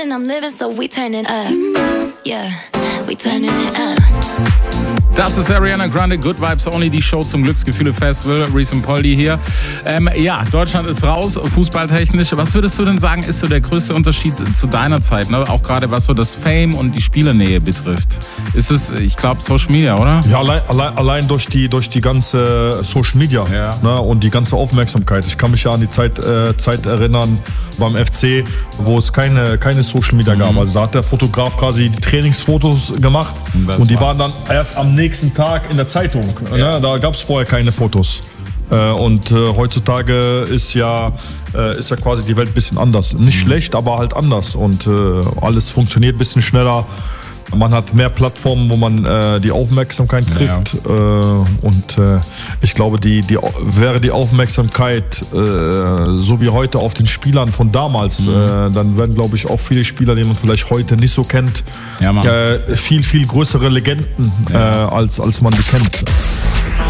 loving, I'm living, so we turning up. Yeah, we turning it up. Das ist Ariana Grande, Good Vibes Only, die Show zum Glücksgefühle Festival. Reese und Poldi hier. Ja, Deutschland ist raus, fußballtechnisch. Was würdest du denn sagen, ist so der größte Unterschied zu deiner Zeit? Ne? Auch gerade was so das Fame und die Spielernähe betrifft. Ist es, ich glaube, Social Media, oder? Ja, allein durch die ganze Social Media, ja. Ne? Und die ganze Aufmerksamkeit. Ich kann mich ja an die Zeit erinnern beim FC, wo es keine Social Media gab. Also da hat der Fotograf quasi die Trainingsfotos gemacht und die waren dann erst am nächsten Tag in der Zeitung. Ja. Ne? Da gab es vorher keine Fotos. Und heutzutage ist ja quasi die Welt ein bisschen anders. Nicht schlecht, aber halt anders. Und alles funktioniert ein bisschen schneller. Man hat mehr Plattformen, wo man die Aufmerksamkeit kriegt. Ja. Ich glaube, wäre die Aufmerksamkeit so wie heute auf den Spielern von damals, dann werden, glaube ich, auch viele Spieler, die man vielleicht heute nicht so kennt, viel, viel größere Legenden, als man die kennt.